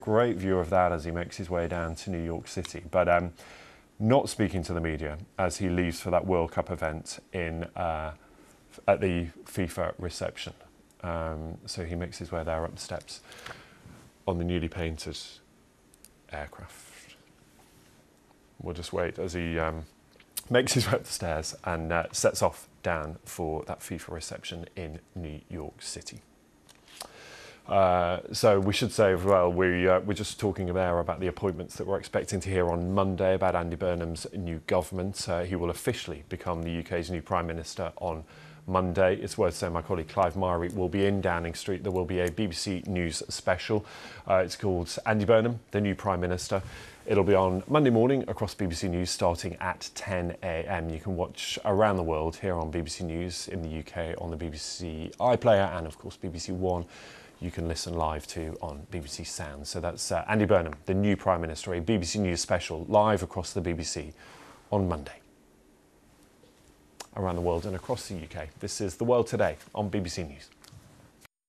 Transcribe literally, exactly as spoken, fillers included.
Great view of that as he makes his way down to New York City, but um, not speaking to the media as he leaves for that World Cup event in uh, at the FIFA reception. Um, so he makes his way there up the steps on the newly painted aircraft. We'll just wait as he um, makes his way up the stairs and uh, sets off down for that FIFA reception in New York City. Uh, so we should say as well, we, uh, we're just talking there about the appointments that we're expecting to hear on Monday about Andy Burnham's new government. Uh, he will officially become the U K's new Prime Minister on Monday. It's worth saying my colleague Clive Myrie will be in Downing Street. There will be a B B C News special. Uh, it's called Andy Burnham, the new Prime Minister. It'll be on Monday morning across B B C News starting at ten a m. You can watch around the world here on B B C News in the U K on the B B C iPlayer and of course B B C One. You can listen live to on B B C Sound. So that's uh, Andy Burnham, the new Prime Minister, a B B C News special live across the B B C on Monday. Around the world and across the U K. This is The World Today on B B C News.